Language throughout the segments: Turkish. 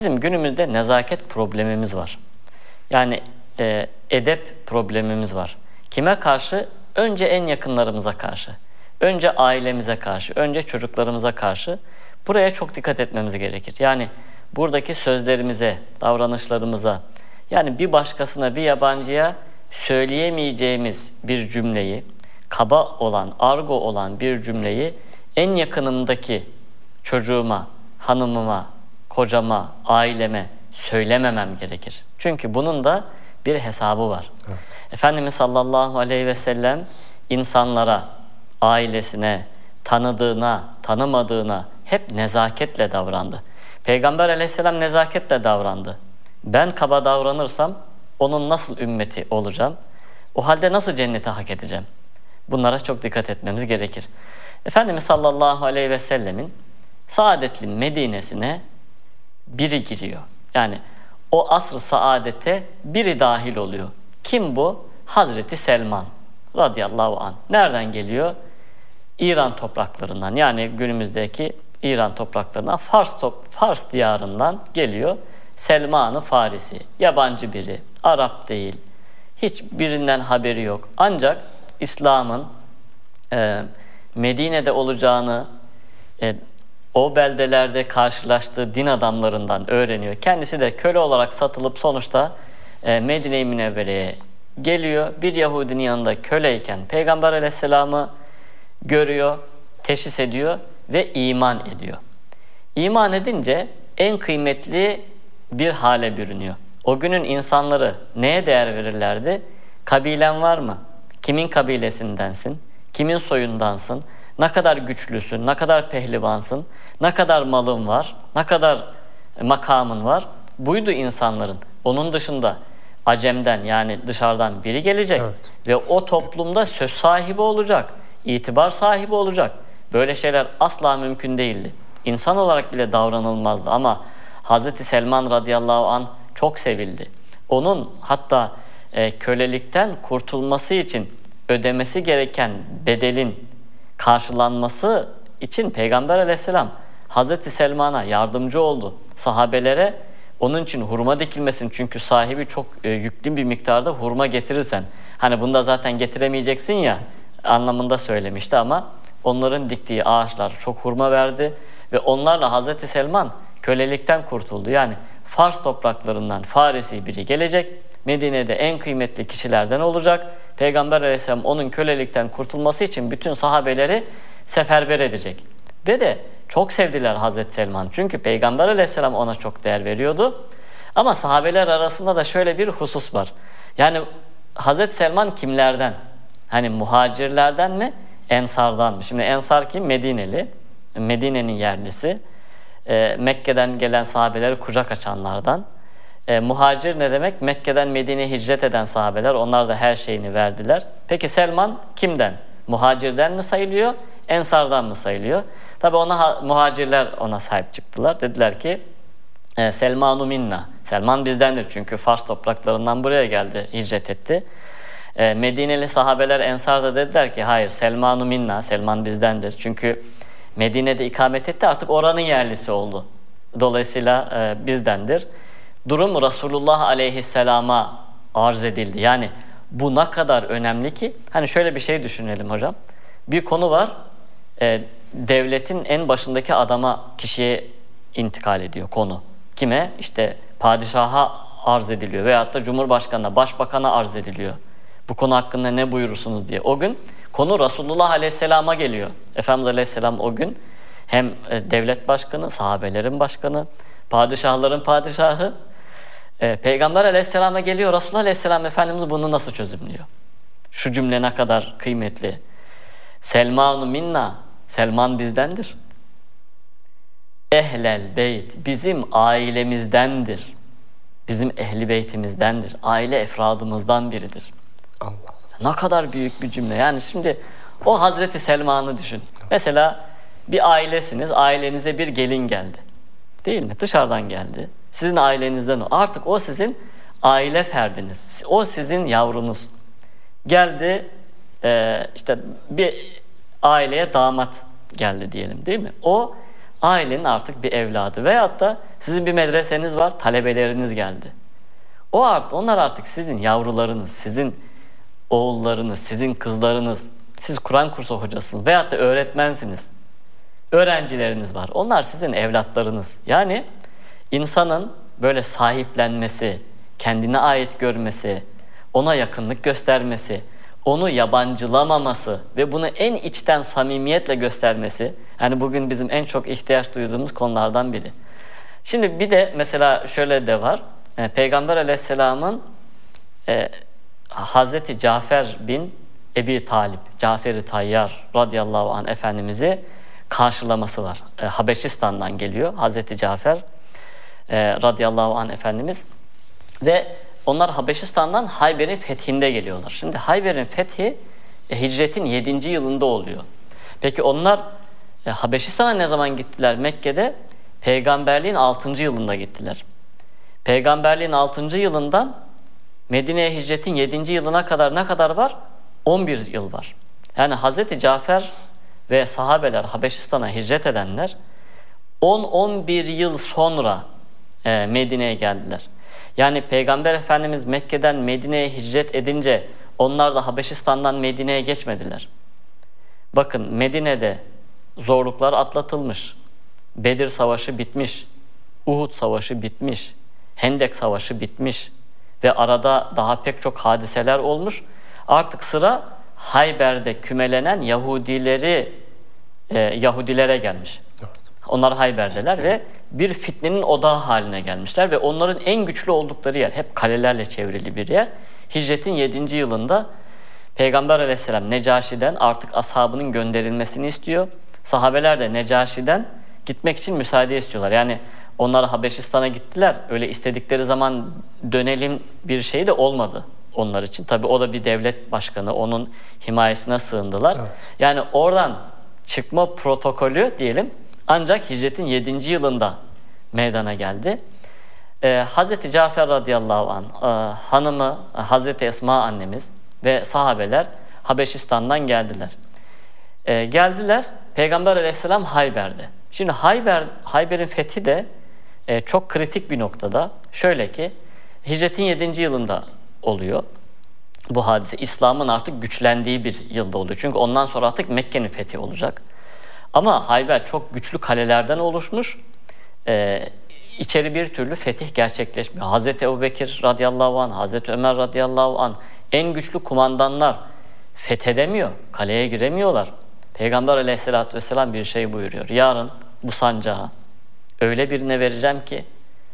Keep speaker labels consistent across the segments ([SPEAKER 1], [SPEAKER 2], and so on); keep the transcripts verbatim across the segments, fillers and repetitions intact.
[SPEAKER 1] Bizim günümüzde nezaket problemimiz var. Yani e, edep problemimiz var. Kime karşı? Önce en yakınlarımıza karşı. Önce ailemize karşı. Önce çocuklarımıza karşı. Buraya çok dikkat etmemiz gerekir. Yani buradaki sözlerimize, davranışlarımıza, yani bir başkasına, bir yabancıya söyleyemeyeceğimiz bir cümleyi, kaba olan, argo olan bir cümleyi en yakınımdaki çocuğuma, hanımıma, kocama, aileme söylememem gerekir. Çünkü bunun da bir hesabı var. Evet. Efendimiz sallallahu aleyhi ve sellem insanlara, ailesine, tanıdığına, tanımadığına hep nezaketle davrandı. Peygamber aleyhisselam nezaketle davrandı. Ben kaba davranırsam onun nasıl ümmeti olacağım? O halde nasıl cenneti hak edeceğim? Bunlara çok dikkat etmemiz gerekir. Efendimiz sallallahu aleyhi ve sellemin saadetli Medine'sine biri giriyor. Yani o asr-ı saadete biri dahil oluyor. Kim bu? Hazreti Selman radıyallahu anh. Nereden geliyor? İran topraklarından, yani günümüzdeki İran topraklarından, Fars, top, Fars diyarından geliyor. Selman-ı Farisi. Yabancı biri. Arap değil. Hiçbirinden haberi yok. Ancak İslam'ın e, Medine'de olacağını e, o beldelerde karşılaştığı din adamlarından öğreniyor. Kendisi de köle olarak satılıp sonuçta e, Medine-i Münevvere'ye geliyor. Bir Yahudinin yanında köleyken Peygamber aleyhisselamı görüyor, teşhis ediyor ve iman ediyor. İman edince en kıymetli bir hale bürünüyor. O günün insanları neye değer verirlerdi? Kabilen var mı? Kimin kabilesindensin? Kimin soyundansın? Ne kadar güçlüsün? Ne kadar pehlivansın? Ne kadar malın var? Ne kadar makamın var? Buydu insanların. Onun dışında Acem'den, yani dışarıdan biri gelecek, evet, ve o toplumda söz sahibi olacak, itibar sahibi olacak. Böyle şeyler asla mümkün değildi. İnsan olarak bile davranılmazdı ama Hazreti Selman radıyallahu anh çok sevildi. Onun hatta e, kölelikten kurtulması için ödemesi gereken bedelin karşılanması için Peygamber aleyhisselam Hazreti Selman'a yardımcı oldu. Sahabelere onun için hurma dikilmesin, çünkü sahibi çok e, yüklü bir miktarda hurma getirirsen, hani bunda zaten getiremeyeceksin ya anlamında söylemişti, ama onların diktiği ağaçlar çok hurma verdi ve onlarla Hazreti Selman kölelikten kurtuldu. Yani Fars topraklarından Farisi biri gelecek, Medine'de en kıymetli kişilerden olacak. Peygamber aleyhisselam onun kölelikten kurtulması için bütün sahabeleri seferber edecek. Ve de çok sevdiler Hazreti Selman. Çünkü Peygamber aleyhisselam ona çok değer veriyordu. Ama sahabeler arasında da şöyle bir husus var. Yani Hazreti Selman kimlerden? Hani muhacirlerden mi? Ensardan mı? Şimdi Ensar kim? Medineli. Medine'nin yerlisi. E, Mekke'den gelen sahabeleri kucak açanlardan. E, muhacir ne demek? Mekke'den Medine'ye hicret eden sahabeler. Onlar da her şeyini verdiler. Peki Selman kimden? Muhacirden mi sayılıyor? Ensardan mı sayılıyor? Tabi ona muhacirler ona sahip çıktılar. Dediler ki e, Selmanu minna. Selman bizdendir, çünkü Fars topraklarından buraya geldi, hicret etti. E, Medineli sahabeler, Ensar da dediler ki hayır, Selmanu minna, Selman bizdendir. Çünkü Medine'de ikamet etti, artık oranın yerlisi oldu. Dolayısıyla e, bizdendir. Durum Resulullah aleyhisselama arz edildi. Yani bu ne kadar önemli ki, hani şöyle bir şey düşünelim hocam. Bir konu var, e, devletin en başındaki adama, kişiye intikal ediyor konu. Kime? İşte padişaha arz ediliyor veyahut da cumhurbaşkanına, başbakana arz ediliyor. Bu konu hakkında ne buyurursunuz diye. O gün konu Resulullah aleyhisselama geliyor. Efendimiz aleyhisselam o gün hem devlet başkanı, sahabelerin başkanı, padişahların padişahı, e, Peygamber aleyhisselama geliyor. Resulullah aleyhisselam Efendimiz bunu nasıl çözümlüyor? Şu cümle ne kadar kıymetli. Selmanu minna, Selman bizdendir. Ehlel beyt, bizim ailemizdendir. Bizim ehli beytimizdendir. Aile efradımızdan biridir. Allah Allah. Ne kadar büyük bir cümle. Yani şimdi o Hazreti Selman'ı düşün. Mesela bir ailesiniz, ailenize bir gelin geldi. Değil mi? Dışarıdan geldi. Sizin ailenizden o. Artık o sizin aile ferdiniz. O sizin yavrunuz. Geldi, e, işte bir aileye damat geldi diyelim, değil mi? O Ailenin artık bir evladı. Veyahut da sizin bir medreseniz var, talebeleriniz geldi. O artık, onlar artık sizin yavrularınız, sizin oğullarınız, sizin kızlarınız. Siz Kur'an kursu hocasınız veyahut da öğretmensiniz. Öğrencileriniz var. Onlar sizin evlatlarınız. Yani insanın böyle sahiplenmesi, kendine ait görmesi, ona yakınlık göstermesi, onu yabancılamaması ve bunu en içten samimiyetle göstermesi, yani bugün bizim en çok ihtiyaç duyduğumuz konulardan biri. Şimdi bir de mesela şöyle de var. E, Peygamber Aleyhisselam'ın e, Hazreti Cafer bin Ebi Talib, Cafer-i Tayyar radıyallahu anh Efendimiz'i karşılaması var. E, Habeşistan'dan geliyor Hazreti Cafer e, radıyallahu anh Efendimiz ve onlar Habeşistan'dan Hayber'in fethinde geliyorlar. Şimdi Hayber'in fethi e, hicretin yedinci yılında oluyor. Peki onlar e, Habeşistan'a ne zaman gittiler? Mekke'de peygamberliğin altıncı yılında gittiler. Peygamberliğin altıncı yılından Medine'ye hicretin yedinci yılına kadar ne kadar var? on bir yıl var. Yani Hazreti Cafer ve sahabeler, Habeşistan'a hicret edenler on on bir yıl sonra e, Medine'ye geldiler. Yani Peygamber Efendimiz Mekke'den Medine'ye hicret edince onlar da Habeşistan'dan Medine'ye geçmediler. Bakın Medine'de zorluklar atlatılmış. Bedir Savaşı bitmiş. Uhud Savaşı bitmiş. Hendek Savaşı bitmiş. Ve arada daha pek çok hadiseler olmuş. Artık sıra Hayber'de kümelenen Yahudileri e, Yahudilere gelmiş. Evet. Onlar Hayber'deler ve bir fitnenin odağı haline gelmişler ve onların en güçlü oldukları yer, hep kalelerle çevrili bir yer. Hicretin yedinci yılında Peygamber Aleyhisselam Necaşi'den artık ashabının gönderilmesini istiyor. Sahabeler de Necaşi'den gitmek için müsaade istiyorlar. Yani onlar Habeşistan'a gittiler. Öyle istedikleri zaman dönelim bir şey de olmadı onlar için. Tabii o da bir devlet başkanı. Onun himayesine sığındılar. Evet. Yani oradan çıkma protokolü diyelim ancak hicretin yedinci yılında meydana geldi. Ee, Hazreti Cafer radıyallahu anh e, hanımı Hazreti Esma annemiz ve sahabeler Habeşistan'dan geldiler. Ee, geldiler. Peygamber Aleyhisselam Hayber'de. Şimdi Hayber Hayber'in fethi de e, çok kritik bir noktada. Şöyle ki hicretin yedinci yılında oluyor bu hadise. İslam'ın artık güçlendiği bir yılda oluyor. Çünkü ondan sonra artık Mekke'nin fethi olacak. Ama Hayber çok güçlü kalelerden oluşmuş. Ee, içeri bir türlü fetih gerçekleşmiyor. Hazreti Ebubekir radıyallahu anh, Hazreti Ömer radıyallahu anh en güçlü kumandanlar fethedemiyor. Kaleye giremiyorlar. Peygamber aleyhissalatü vesselam bir şey buyuruyor. Yarın bu sancağı öyle birine vereceğim ki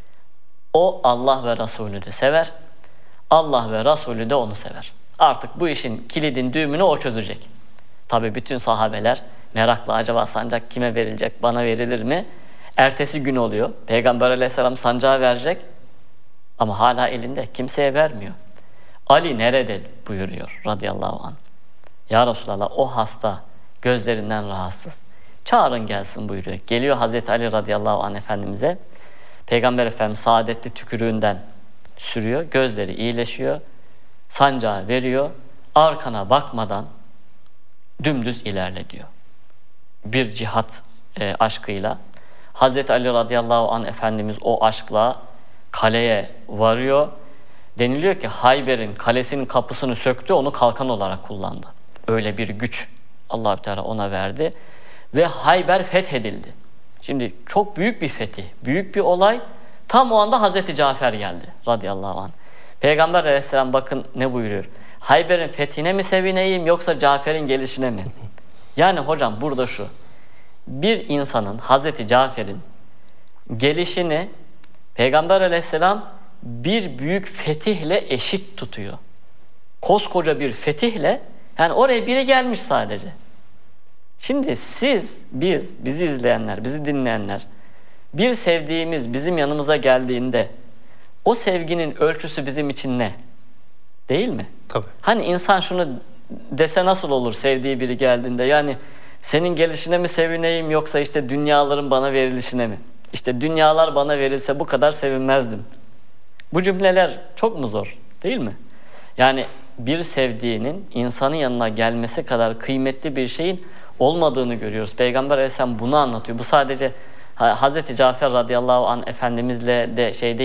[SPEAKER 1] o Allah ve Resulü de sever. Allah ve Resulü de onu sever. Artık bu işin kilidin düğümünü o çözecek. Tabii bütün sahabeler merakla acaba sancak kime verilecek, bana verilir mi? Ertesi gün oluyor. Peygamber aleyhisselam sancağı verecek ama hala elinde, kimseye vermiyor. Ali nerede buyuruyor radıyallahu anh. Ya Resulallah o hasta, gözlerinden rahatsız. Çağırın gelsin buyuruyor. Geliyor Hazreti Ali radıyallahu anh Efendimiz'e. Peygamber Efendimiz saadetli tükürüğünden sürüyor. Gözleri iyileşiyor. Sancağı veriyor. Arkana bakmadan dümdüz ilerle diyor. Bir cihat e, aşkıyla. Hazreti Ali radıyallahu anh Efendimiz o aşkla kaleye varıyor. Deniliyor ki Hayber'in kalesinin kapısını söktü, onu kalkan olarak kullandı. Öyle bir güç Allah-u Teala ona verdi. Ve Hayber fethedildi. Şimdi çok büyük bir fetih, büyük bir olay. Tam o anda Hazreti Cafer geldi radıyallahu anh. Peygamber aleyhisselam bakın ne buyuruyor. Hayber'in fethine mi sevineyim yoksa Cafer'in gelişine mi? Yani hocam burada şu. Bir insanın Hazreti Cafer'in gelişini Peygamber aleyhisselam bir büyük fetihle eşit tutuyor. Koskoca bir fetihle, yani oraya biri gelmiş sadece. Şimdi siz, biz, bizi izleyenler, bizi dinleyenler, bir sevdiğimiz bizim yanımıza geldiğinde o sevginin ölçüsü bizim için ne? Değil mi?
[SPEAKER 2] Tabii.
[SPEAKER 1] Hani insan şunu dese nasıl olur sevdiği biri geldiğinde? Yani senin gelişine mi sevineyim yoksa işte dünyaların bana verilişine mi? İşte dünyalar bana verilse bu kadar sevinmezdim. Bu cümleler çok mu zor? Değil mi? Yani bir sevdiğinin insanın yanına gelmesi kadar kıymetli bir şeyin olmadığını görüyoruz. Peygamber Aleyhisselam bunu anlatıyor. Bu sadece Ha- Hazreti Cafer radıyallahu anh Efendimizle de şeyde